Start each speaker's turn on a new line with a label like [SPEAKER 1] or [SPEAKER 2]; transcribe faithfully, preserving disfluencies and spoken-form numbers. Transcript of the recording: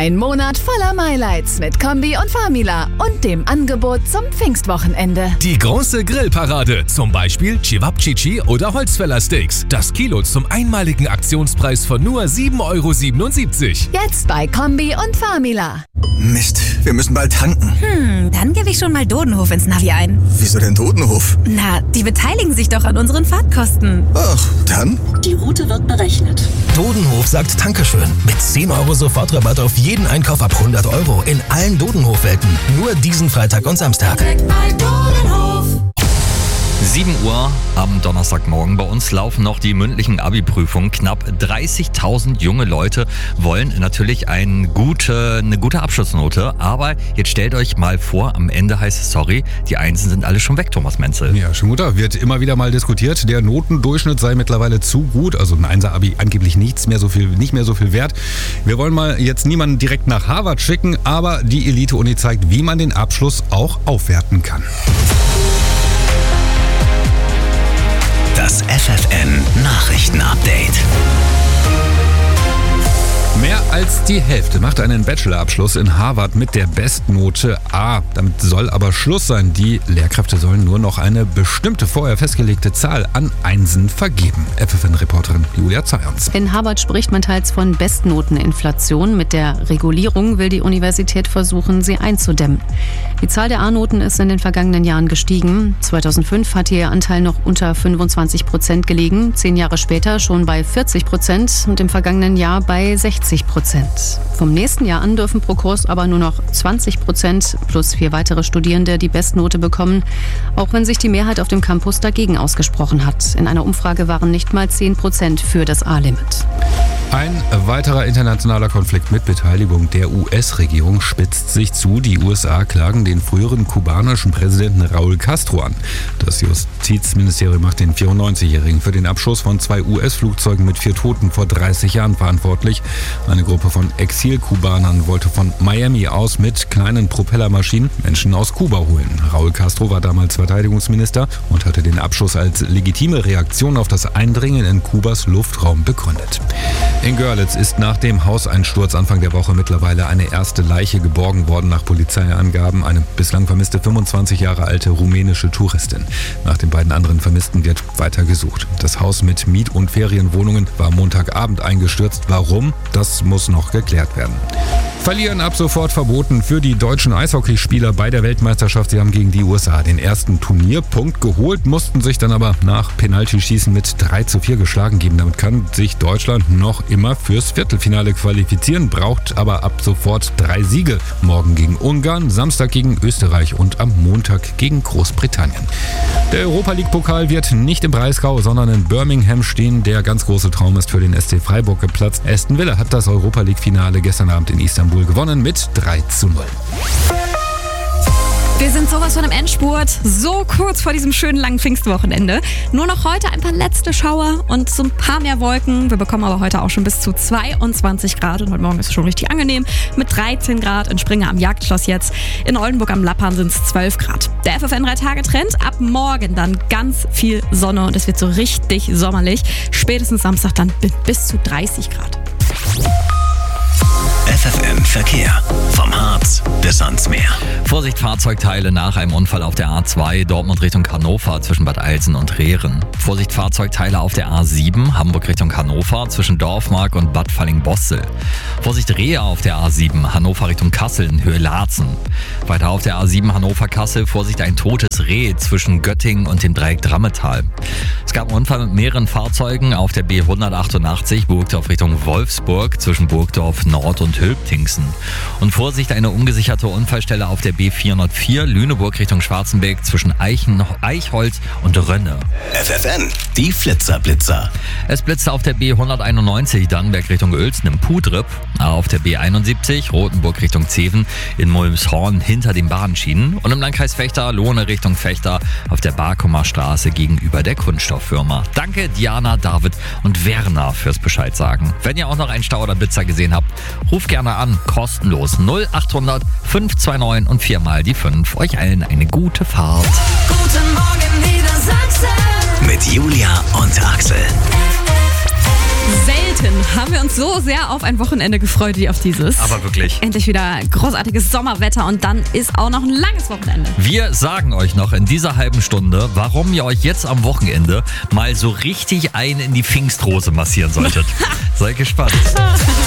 [SPEAKER 1] Ein Monat voller Highlights mit Kombi und Famila und dem Angebot zum Pfingstwochenende.
[SPEAKER 2] Die große Grillparade, zum Beispiel Cevapcici oder Holzfäller Steaks. Das Kilo zum einmaligen Aktionspreis von nur sieben Euro siebenundsiebzig.
[SPEAKER 1] Jetzt bei Kombi und Famila.
[SPEAKER 3] Mist, wir müssen bald tanken.
[SPEAKER 4] Hm, dann gebe ich schon mal Dodenhof ins Navi ein.
[SPEAKER 3] Wieso denn Dodenhof?
[SPEAKER 4] Na, die beteiligen sich doch an unseren Fahrtkosten.
[SPEAKER 3] Ach, dann?
[SPEAKER 5] Die Route wird berechnet.
[SPEAKER 6] Dodenhof sagt Dankeschön. Mit zehn Euro Sofortrabatt auf jeden Einkauf ab hundert Euro in allen Dodenhof-Welten. Nur diesen Freitag und Samstag.
[SPEAKER 7] sieben Uhr am Donnerstagmorgen. Bei uns laufen noch die mündlichen Abi-Prüfungen. Knapp dreißigtausend junge Leute wollen natürlich eine gute, eine gute Abschlussnote. Aber jetzt stellt euch mal vor, am Ende heißt es, sorry, die Einsen sind alle schon weg, Thomas Menzel.
[SPEAKER 8] Ja, schon gut. Wird immer wieder mal diskutiert. Der Notendurchschnitt sei mittlerweile zu gut. Also ein Einser-Abi angeblich nichts mehr so viel, nicht mehr so viel wert. Wir wollen mal jetzt niemanden direkt nach Harvard schicken, aber die Elite-Uni zeigt, wie man den Abschluss auch aufwerten kann.
[SPEAKER 6] Das F F N-Nachrichten-Update.
[SPEAKER 8] Mehr als die Hälfte macht einen Bachelorabschluss in Harvard mit der Bestnote A. Damit soll aber Schluss sein. Die Lehrkräfte sollen nur noch eine bestimmte vorher festgelegte Zahl an Einsen vergeben. F F N-Reporterin Julia Zayons.
[SPEAKER 9] In Harvard spricht man teils von Bestnoteninflation. Mit der Regulierung will die Universität versuchen, sie einzudämmen. Die Zahl der A-Noten ist in den vergangenen Jahren gestiegen. zweitausendfünf hatte ihr Anteil noch unter fünfundzwanzig Prozent gelegen, zehn Jahre später schon bei vierzig Prozent und im vergangenen Jahr bei sechzig Prozent. Vom nächsten Jahr an dürfen pro Kurs aber nur noch zwanzig Prozent plus vier weitere Studierende die Bestnote bekommen, auch wenn sich die Mehrheit auf dem Campus dagegen ausgesprochen hat. In einer Umfrage waren nicht mal zehn Prozent für das A-Limit.
[SPEAKER 8] Ein weiterer internationaler Konflikt mit Beteiligung der U S-Regierung spitzt sich zu. Die U S A klagen den früheren kubanischen Präsidenten Raúl Castro an. Das Justizministerium macht den vierundneunzigjährigen für den Abschuss von zwei U S-Flugzeugen mit vier Toten vor dreißig Jahren verantwortlich. Eine Gruppe von Exil-Kubanern wollte von Miami aus mit kleinen Propellermaschinen Menschen aus Kuba holen. Raúl Castro war damals Verteidigungsminister und hatte den Abschuss als legitime Reaktion auf das Eindringen in Kubas Luftraum begründet. In Görlitz ist nach dem Hauseinsturz Anfang der Woche mittlerweile eine erste Leiche geborgen worden. Nach Polizeiangaben eine bislang vermisste fünfundzwanzig Jahre alte rumänische Touristin. Nach den beiden anderen Vermissten wird weiter gesucht. Das Haus mit Miet- und Ferienwohnungen war Montagabend eingestürzt. Warum? Das muss noch geklärt werden. Verlieren ab sofort verboten für die deutschen Eishockeyspieler bei der Weltmeisterschaft. Sie haben gegen die U S A den ersten Turnierpunkt geholt, mussten sich dann aber nach Penaltyschießen mit drei zu vier geschlagen geben. Damit kann sich Deutschland noch immer fürs Viertelfinale qualifizieren, braucht aber ab sofort drei Siege. Morgen gegen Ungarn, Samstag gegen Österreich und am Montag gegen Großbritannien. Der Europa-League-Pokal wird nicht im Breisgau, sondern in Birmingham stehen. Der ganz große Traum ist für den S C Freiburg geplatzt. Aston Villa hat das Europa-League-Finale gestern Abend in Istanbul gewonnen mit drei zu null.
[SPEAKER 4] Wir sind sowas von im Endspurt, so kurz vor diesem schönen langen Pfingstwochenende. Nur noch heute ein paar letzte Schauer und so ein paar mehr Wolken. Wir bekommen aber heute auch schon bis zu zweiundzwanzig Grad und heute Morgen ist es schon richtig angenehm mit dreizehn Grad in Springer am Jagdschloss jetzt. In Oldenburg am Lappan sind es zwölf Grad. Der F F N drei Tage Trend, ab morgen dann ganz viel Sonne und es wird so richtig sommerlich. Spätestens Samstag dann bis zu dreißig Grad.
[SPEAKER 6] F F N Verkehr. Vom Harz bis ans Meer.
[SPEAKER 7] Vorsicht, Fahrzeugteile nach einem Unfall auf der A zwei, Dortmund Richtung Hannover zwischen Bad Eilsen und Rehren. Vorsicht, Fahrzeugteile auf der A sieben, Hamburg Richtung Hannover zwischen Dorfmark und Bad Falling-Bossel. Vorsicht, Rehe auf der A sieben, Hannover Richtung Kassel in Höhe Laatzen. Weiter auf der A sieben Hannover-Kassel, Vorsicht, ein totes Reh zwischen Göttingen und dem Dreieck Drammetal. Es gab einen Unfall mit mehreren Fahrzeugen auf der B hundertachtundachtzig, Burgdorf Richtung Wolfsburg zwischen Burgdorf Nord und Hülptingsen. Und Vorsicht, eine ungesicherte Unfallstelle auf der B vierhundertvier, Lüneburg Richtung Schwarzenberg zwischen Eichen, Eichholz und Rönne.
[SPEAKER 6] F F N, die Flitzerblitzer.
[SPEAKER 7] Es blitzte auf der B hunderteinundneunzig, Dannenberg Richtung Uelzen im Pudrip, auf der B einundsiebzig, Rothenburg Richtung Zeven in Mulmshorn hinter den Bahnschienen und im Landkreis Vechta, Lohne Richtung Vechta auf der Barkumer Straße gegenüber der Kunststofffirma. Danke Diana, David und Werner fürs Bescheid sagen. Wenn ihr auch noch einen Stau oder Blitzer gesehen habt, ruft gerne an, kostenlos null achthundert fünf zwei neun und viermal die fünf. Euch allen eine gute Fahrt.
[SPEAKER 5] Guten Morgen Niedersachsen.
[SPEAKER 6] Mit Julia und Axel.
[SPEAKER 4] Selten haben wir uns so sehr auf ein Wochenende gefreut wie auf dieses.
[SPEAKER 7] Aber wirklich.
[SPEAKER 4] Endlich wieder großartiges Sommerwetter und dann ist auch noch ein langes Wochenende.
[SPEAKER 7] Wir sagen euch noch in dieser halben Stunde, warum ihr euch jetzt am Wochenende mal so richtig ein in die Pfingstrose massieren solltet. Seid gespannt.